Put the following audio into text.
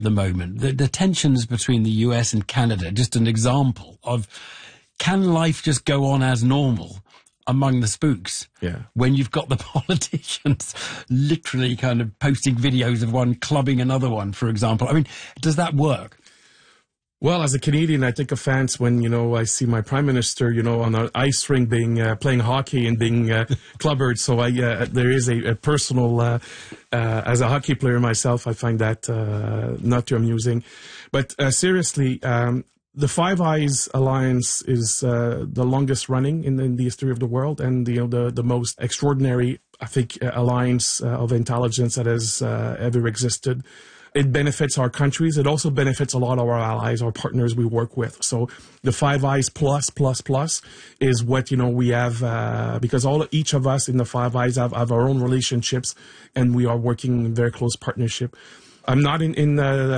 the moment, the tensions between the US and Canada, just an example of, can life just go on as normal among the spooks? Yeah. When you've got the politicians literally kind of posting videos of one clubbing another one, for example. I mean, does that work? Well, as a Canadian, I take offense when, I see my prime minister, on an ice rink playing hockey and being clubbered. So there is a personal, as a hockey player myself, I find that not too amusing. But seriously, the Five Eyes Alliance is the longest running in the history of the world, and the most extraordinary, I think, alliance of intelligence that has ever existed. It benefits our countries. It also benefits a lot of our allies, our partners we work with. So the Five Eyes plus is what, we have, because each of us in the Five Eyes have our own relationships, and we are working in very close partnership. I'm not in